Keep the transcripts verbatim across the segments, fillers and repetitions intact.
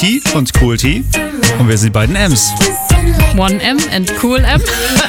Die und Cool T. Und wir sind die beiden M's. One M and Cool M.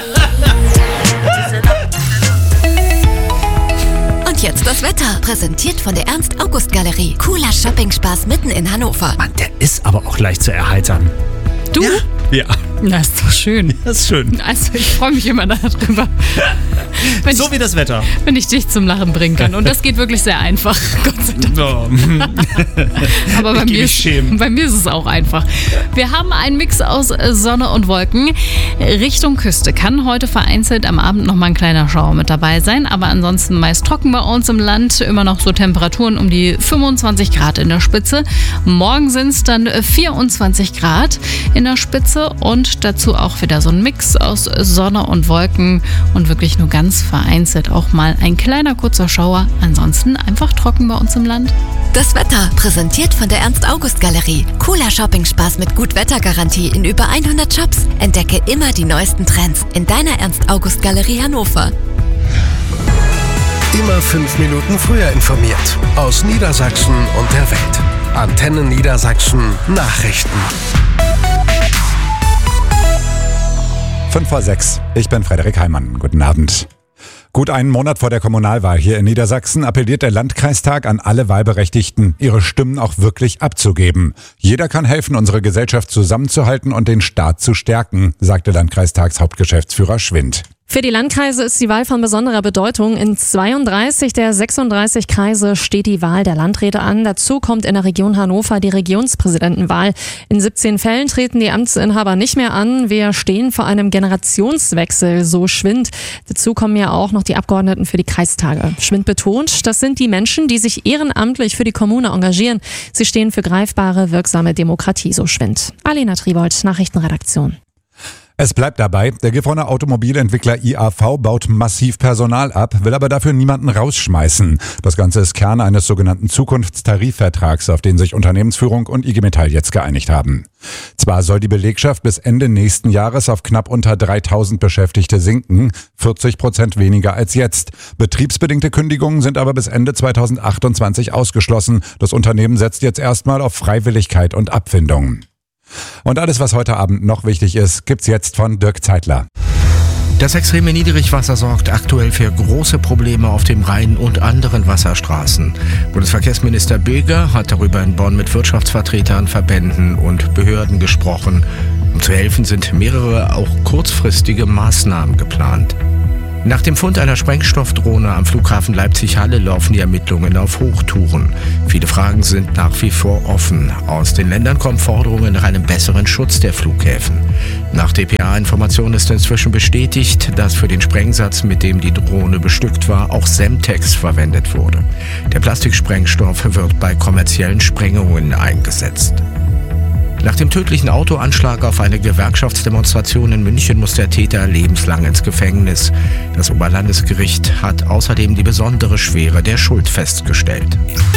Und jetzt das Wetter, präsentiert von der Ernst-August-Galerie. Cooler Shopping-Spaß mitten in Hannover. Mann, der ist aber auch leicht zu erheitern. Du? Ja. Ja. Das ist doch schön. Das ist schön. Also ich freue mich immer darüber. Wenn So ich, wie das Wetter. wenn ich dich zum Lachen bringen kann. Und das geht wirklich sehr einfach. Gott sei Dank. So. Aber bei Ich geh mir, mich schämen. ist, bei mir ist es auch einfach. Wir haben einen Mix aus Sonne und Wolken. Richtung Küste kann heute vereinzelt am Abend noch mal ein kleiner Schauer mit dabei sein. Aber ansonsten meist trocken bei uns im Land. Immer noch so Temperaturen um die fünfundzwanzig Grad in der Spitze. Morgen sind es dann vierundzwanzig Grad in der Spitze. Und dazu auch wieder so ein Mix aus Sonne und Wolken. Und wirklich nur ganz vereinzelt auch mal ein kleiner kurzer Schauer. Ansonsten einfach trocken bei uns im Land. Das Wetter, präsentiert von der Ernst-August-Galerie. Cooler Shopping-Spaß mit Gut-Wetter-Garantie in über hundert Shops. Entdecke immer die neuesten Trends in deiner Ernst-August-Galerie Hannover. Immer fünf Minuten früher informiert. Aus Niedersachsen und der Welt. Antenne Niedersachsen Nachrichten. fünf vor sechs. Ich bin Frederik Heimann. Guten Abend. Gut einen Monat vor der Kommunalwahl hier in Niedersachsen appelliert der Landkreistag an alle Wahlberechtigten, ihre Stimmen auch wirklich abzugeben. Jeder kann helfen, unsere Gesellschaft zusammenzuhalten und den Staat zu stärken, sagte Landkreistagshauptgeschäftsführer Schwind. Für die Landkreise ist die Wahl von besonderer Bedeutung. In zweiunddreißig der sechsunddreißig Kreise steht die Wahl der Landräte an. Dazu kommt in der Region Hannover die Regionspräsidentenwahl. In siebzehn Fällen treten die Amtsinhaber nicht mehr an. Wir stehen vor einem Generationswechsel, so Schwind. Dazu kommen ja auch noch die Abgeordneten für die Kreistage. Schwind betont, das sind die Menschen, die sich ehrenamtlich für die Kommune engagieren. Sie stehen für greifbare, wirksame Demokratie, so Schwind. Alena Tribold, Nachrichtenredaktion. Es bleibt dabei, der Gifhorner Automobilentwickler I A V baut massiv Personal ab, will aber dafür niemanden rausschmeißen. Das Ganze ist Kern eines sogenannten Zukunftstarifvertrags, auf den sich Unternehmensführung und I G Metall jetzt geeinigt haben. Zwar soll die Belegschaft bis Ende nächsten Jahres auf knapp unter dreitausend Beschäftigte sinken, vierzig Prozent weniger als jetzt. Betriebsbedingte Kündigungen sind aber bis Ende zweitausendachtundzwanzig ausgeschlossen. Das Unternehmen setzt jetzt erstmal auf Freiwilligkeit und Abfindung. Und alles, was heute Abend noch wichtig ist, gibt's jetzt von Dirk Zeitler. Das extreme Niedrigwasser sorgt aktuell für große Probleme auf dem Rhein und anderen Wasserstraßen. Bundesverkehrsminister Beger hat darüber in Bonn mit Wirtschaftsvertretern, Verbänden und Behörden gesprochen. Um zu helfen sind mehrere auch kurzfristige Maßnahmen geplant. Nach dem Fund einer Sprengstoffdrohne am Flughafen Leipzig-Halle laufen die Ermittlungen auf Hochtouren. Viele Fragen sind nach wie vor offen. Aus den Ländern kommen Forderungen nach einem besseren Schutz der Flughäfen. Nach D P A-Informationen ist inzwischen bestätigt, dass für den Sprengsatz, mit dem die Drohne bestückt war, auch Semtex verwendet wurde. Der Plastiksprengstoff wird bei kommerziellen Sprengungen eingesetzt. Nach dem tödlichen Autoanschlag auf eine Gewerkschaftsdemonstration in München muss der Täter lebenslang ins Gefängnis. Das Oberlandesgericht hat außerdem die besondere Schwere der Schuld festgestellt.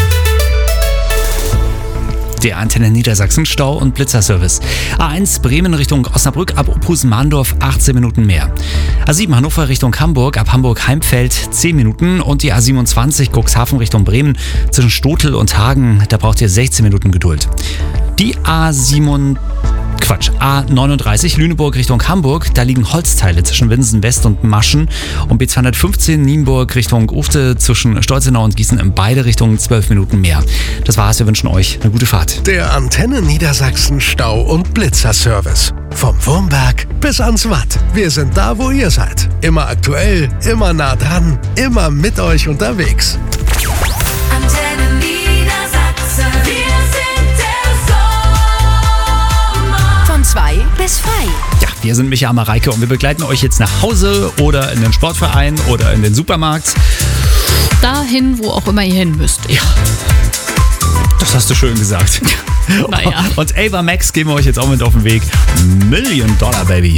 Der Antenne Niedersachsen Stau- und Blitzerservice. A eins Bremen Richtung Osnabrück ab Opusen-Mahndorf achtzehn Minuten mehr. A sieben Hannover Richtung Hamburg ab Hamburg-Heimfeld zehn Minuten und die A siebenundzwanzig Cuxhaven Richtung Bremen zwischen Stotel und Hagen, da braucht ihr sechzehn Minuten Geduld. Die A sieben, Quatsch, A neununddreißig Lüneburg Richtung Hamburg, da liegen Holzteile zwischen Winsen West und Maschen und B zweihundertfünfzehn Nienburg Richtung Ufte zwischen Stolzenau und Gießen in beide Richtungen zwölf Minuten mehr. Das war's, wir wünschen euch eine gute Fahrt. Der Antenne Niedersachsen Stau- und Blitzerservice. Vom Wurmberg bis ans Watt. Wir sind da, wo ihr seid. Immer aktuell, immer nah dran, immer mit euch unterwegs. Antenne Niedersachsen. Wir sind der Sommer. Von zwei bis frei. Ja, wir sind Micha Mareike und wir begleiten euch jetzt nach Hause oder in den Sportverein oder in den Supermarkt. Dahin, wo auch immer ihr hin müsst. Ja, das hast du schön gesagt. Naja. Und Ava Max geben wir euch jetzt auch mit auf den Weg. Million Dollar Baby.